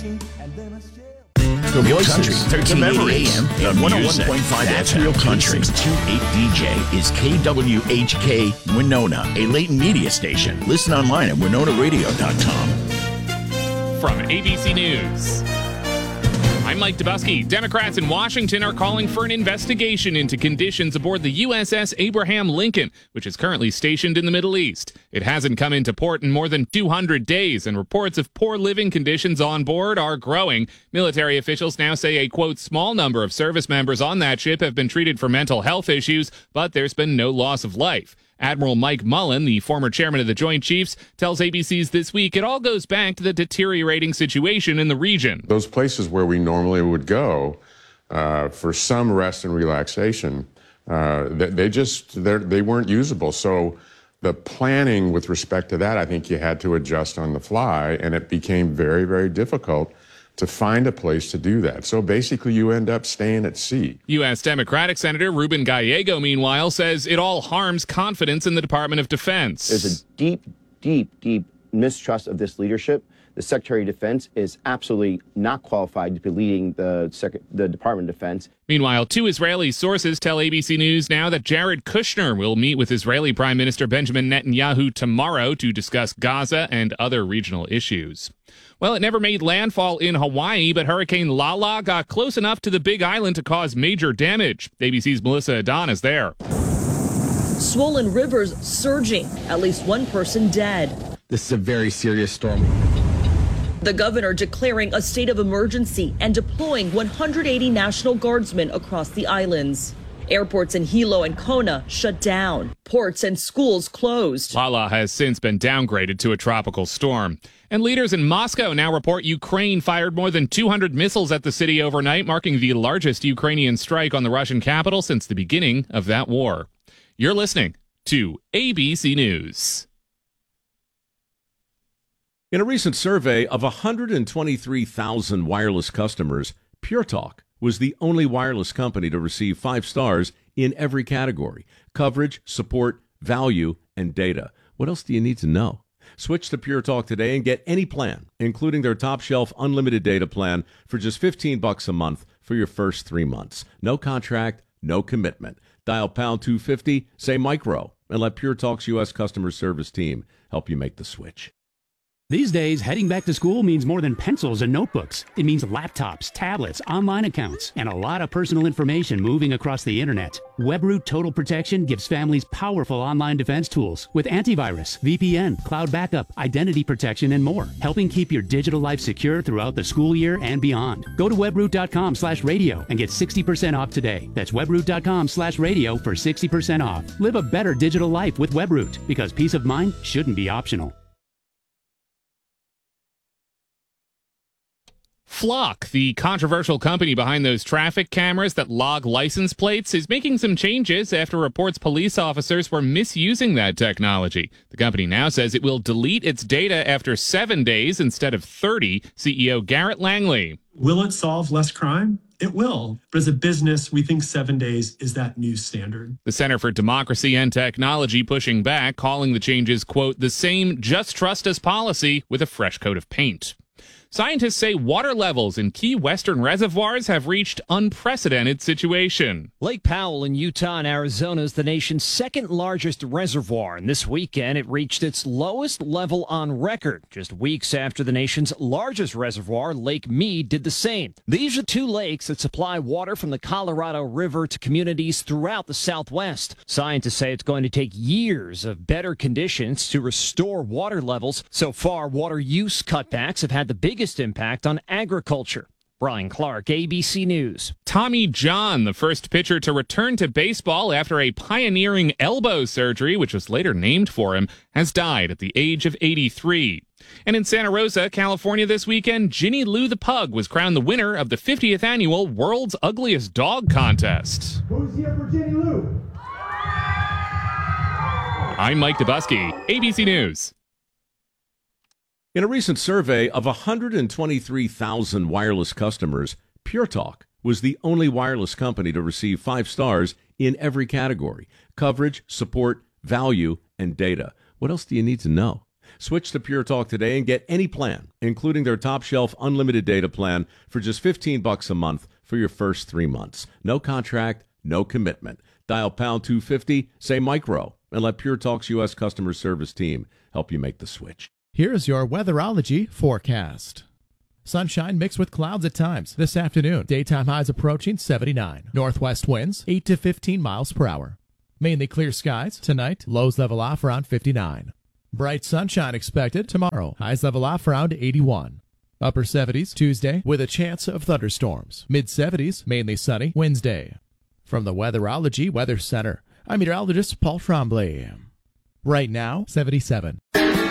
Real Country, 13 AM and 101.5 That's Real Country. 628 DJ is KWHK Winona, a Leighton media station. Listen online at winonaradio.com. From ABC News, I'm Mike Dubusky. Democrats in Washington are calling for an investigation into conditions aboard the USS Abraham Lincoln, which is currently stationed in the Middle East. It hasn't come into port in more than 200 days, and reports of poor living conditions on board are growing. Military officials now say a, quote, small number of service members on that ship have been treated for mental health issues, but there's been no loss of life. Admiral Mike Mullen, the former chairman of the Joint Chiefs, tells ABC's This Week it all goes back to the deteriorating situation in the region. Those places where we normally would go for some rest and relaxation, they weren't usable. So the planning with respect to that, I think you had to adjust on the fly, and it became very, very difficult to find a place to do that. So basically, you end up staying at sea. U.S. Democratic Senator Ruben Gallego, meanwhile, says it all harms confidence in the Department of Defense. There's a deep, deep, deep mistrust of this leadership. The Secretary of Defense is absolutely not qualified to be leading the Department of Defense. Meanwhile, two Israeli sources tell ABC News now that Jared Kushner will meet with Israeli Prime Minister Benjamin Netanyahu tomorrow to discuss Gaza and other regional issues. Well, it never made landfall in Hawaii, but Hurricane Lala got close enough to the Big Island to cause major damage. ABC's Melissa Adon is there. Swollen rivers surging, at least one person dead. This is a very serious storm. The governor declaring a state of emergency and deploying 180 National Guardsmen across the islands. Airports in Hilo and Kona shut down. Ports and schools closed. Lala has since been downgraded to a tropical storm. And leaders in Moscow now report Ukraine fired more than 200 missiles at the city overnight, marking the largest Ukrainian strike on the Russian capital since the beginning of that war. You're listening to ABC News. In a recent survey of 123,000 wireless customers, Pure Talk was the only wireless company to receive 5 stars in every category: coverage, support, value, and data. What else do you need to know? Switch to Pure Talk today and get any plan, including their top-shelf unlimited data plan, for just $15 a month for your first 3 months. No contract, no commitment. Dial pound 250, say micro, and let Pure Talk's U.S. customer service team help you make the switch. These days, heading back to school means more than pencils and notebooks. It means laptops, tablets, online accounts, and a lot of personal information moving across the internet. WebRoot Total Protection gives families powerful online defense tools with antivirus, VPN, cloud backup, identity protection, and more, helping keep your digital life secure throughout the school year and beyond. Go to webroot.com/radio and get 60% off today. That's webroot.com/radio for 60% off. Live a better digital life with WebRoot, because peace of mind shouldn't be optional. Flock, the controversial company behind those traffic cameras that log license plates, is making some changes after reports police officers were misusing that technology. The company now says it will delete its data after 7 days instead of 30. CEO Garrett Langley. Will it solve less crime? It will. But as a business, we think 7 days is that new standard. The Center for Democracy and Technology pushing back, calling the changes, quote, the same just trust us policy with a fresh coat of paint. Scientists say water levels in key western reservoirs have reached unprecedented situation. Lake Powell in Utah and Arizona is the nation's second largest reservoir, and this weekend it reached its lowest level on record, just weeks after the nation's largest reservoir, Lake Mead, did the same. These are two lakes that supply water from the Colorado River to communities throughout the Southwest. Scientists say it's going to take years of better conditions to restore water levels. So far, water use cutbacks have had the biggest impact on agriculture. Brian Clark, ABC News. Tommy John, the first pitcher to return to baseball after a pioneering elbow surgery, which was later named for him, has died at the age of 83. And in Santa Rosa, California this weekend, Ginny Lou the Pug was crowned the winner of the 50th annual World's Ugliest Dog Contest. Who's here for Ginny Lou? I'm Mike Dubusky, ABC News. In a recent survey of 123,000 wireless customers, Pure Talk was the only wireless company to receive 5 stars in every category: coverage, support, value, and data. What else do you need to know? Switch to Pure Talk today and get any plan, including their top shelf unlimited data plan for just $15 a month for your first 3 months. No contract, no commitment. Dial pound 250, say micro, and let Pure Talk's U.S. customer service team help you make the switch. Here's your weatherology forecast. Sunshine mixed with clouds at times this afternoon. Daytime highs approaching 79. Northwest winds 8 to 15 miles per hour. Mainly clear skies tonight. Lows level off around 59. Bright sunshine expected tomorrow. Highs level off around 81. Upper 70s Tuesday with a chance of thunderstorms. Mid 70s mainly sunny Wednesday. From the Weatherology Weather Center, I'm meteorologist Paul Tremblay. Right now, 77.